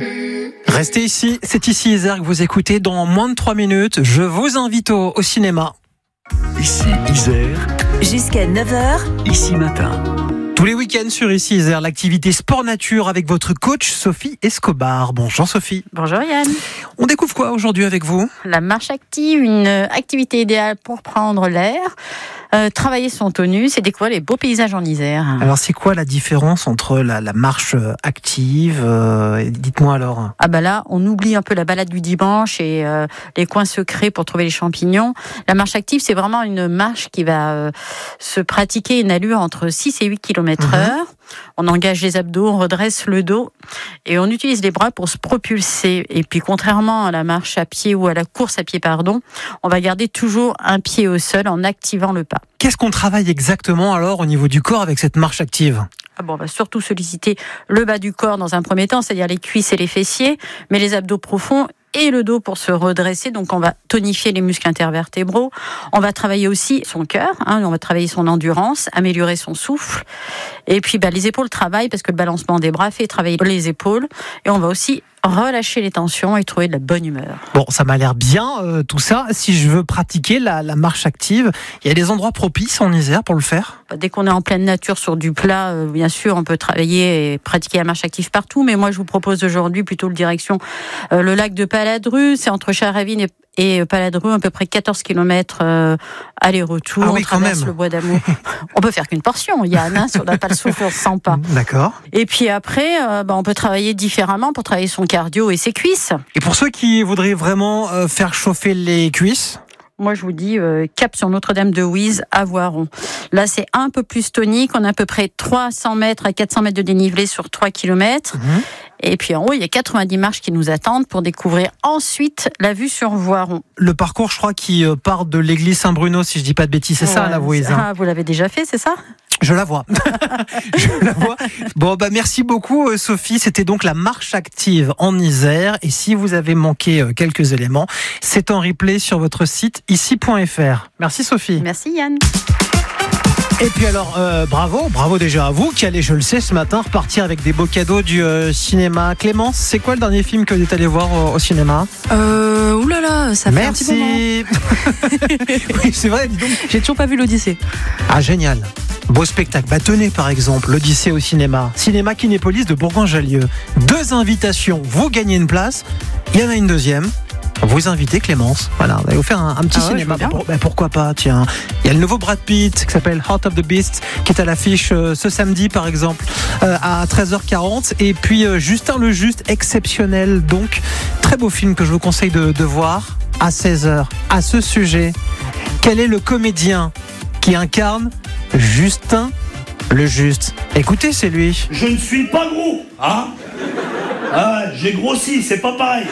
Restez ici, c'est ici Isère que vous écoutez. Dans moins de 3 minutes, je vous invite au cinéma. Ici Isère. Jusqu'à 9h. Ici Matin. Tous les week-ends sur Ici Isère, l'activité sport nature avec votre coach Sophie Escobar. Bonjour Sophie. Bonjour Yann. On découvre quoi aujourd'hui avec vous ? La marche active, une activité idéale pour prendre l'air, travailler son tonus et découvrir les beaux paysages en Isère. Alors c'est quoi la différence entre la marche active dites-moi alors. Ah bah là, on oublie un peu la balade du dimanche et les coins secrets pour trouver les champignons. La marche active, c'est vraiment une marche qui va se pratiquer une allure entre 6 et 8 km/h. On engage les abdos, on redresse le dos et on utilise les bras pour se propulser. Et puis contrairement à la marche à pied ou à la course à pied, on va garder toujours un pied au sol en activant le pas. Qu'est-ce qu'on travaille exactement alors au niveau du corps avec cette marche active ? On va surtout solliciter le bas du corps dans un premier temps, c'est-à-dire les cuisses et les fessiers, mais les abdos profonds et le dos pour se redresser. Donc on va tonifier les muscles intervertébraux. On va travailler aussi son cœur, on va travailler son endurance, améliorer son souffle. Et puis les épaules travaillent parce que le balancement des bras fait travailler les épaules. Et on va aussi relâcher les tensions et trouver de la bonne humeur. Bon, ça m'a l'air bien tout ça. Si je veux pratiquer la marche active, il y a des endroits propices en Isère pour le faire ? Dès qu'on est en pleine nature sur du plat, bien sûr, on peut travailler et pratiquer la marche active partout. Mais moi, je vous propose aujourd'hui plutôt le direction le lac de Paladru. C'est entre Charavine et Paladru, à peu près 14 km aller-retour. Ah oui, on traverse quand même. le bois d'amour. On peut faire qu'une portion, Yann, si on n'a pas le souffle, on ne sent pas. D'accord. Et puis après, on peut travailler différemment pour travailler son cardio et ses cuisses. Et pour ceux qui voudraient vraiment faire chauffer les cuisses ? Moi, je vous dis, cap sur Notre-Dame-de-Ouise à Voiron. Là, c'est un peu plus tonique. On a à peu près 300 mètres à 400 mètres de dénivelé sur 3 km. Et puis en haut, il y a 90 marches qui nous attendent pour découvrir ensuite la vue sur Voiron. Le parcours, je crois, qui part de l'église Saint-Bruno, si je dis pas de bêtises, c'est ça, la Vouise. Vous l'avez déjà fait, c'est ça ? Je la vois. Je la vois. Bon, merci beaucoup, Sophie. C'était donc la marche active en Isère. Et si vous avez manqué quelques éléments, c'est en replay sur votre site ici.fr. Merci, Sophie. Merci, Yann. Et puis alors, bravo déjà à vous qui allez, je le sais, ce matin repartir avec des beaux cadeaux du cinéma. Clémence, c'est quoi le dernier film que vous êtes allé voir au cinéma ? Oulala, ça fait un petit moment. Oui, c'est vrai, dis donc. J'ai toujours pas vu l'Odyssée. Ah, génial. Beau spectacle. Tenez par exemple, l'Odyssée au cinéma. Cinéma Kinépolis de Bourgoin-Jallieu. 2 invitations, vous gagnez une place. Il y en a une deuxième. Vous invitez Clémence. Voilà, on va vous faire un petit cinéma. Pourquoi pas, tiens. Il y a le nouveau Brad Pitt qui s'appelle Heart of the Beast qui est à l'affiche ce samedi par exemple à 13h40. Et puis Justin le Juste, exceptionnel. Donc, très beau film que je vous conseille de voir à 16h. À ce sujet, quel est le comédien qui incarne Justin le Juste ? Écoutez, c'est lui. Je ne suis pas gros, hein ? Ah, j'ai grossi, c'est pas pareil.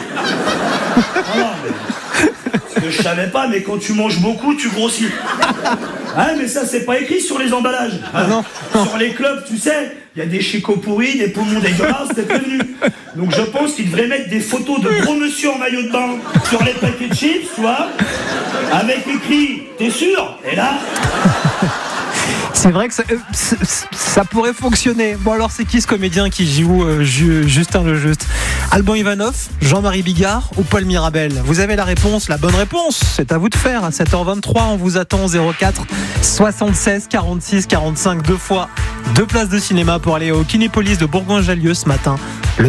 Ce que je savais pas, mais quand tu manges beaucoup, tu grossis. Mais ça, c'est pas écrit sur les emballages. Non. Sur les clubs, tu sais, il y a des chicots pourris, des poumons dégueulasses, t'es prévenu. Donc je pense qu'ils devraient mettre des photos de gros monsieur en maillot de bain sur les paquets de chips, tu vois, avec écrit « T'es sûr ?» Et là... C'est vrai que ça pourrait fonctionner. Bon, alors c'est qui ce comédien qui joue Justin le Juste ? Alban Ivanov, Jean-Marie Bigard ou Paul Mirabel ? Vous avez la réponse, la bonne réponse. C'est à vous de faire. À 7h23, on vous attend 04 76 46 45 2 fois 2 places de cinéma pour aller au Kinépolis de Bourgoin-Jallieu ce matin. Le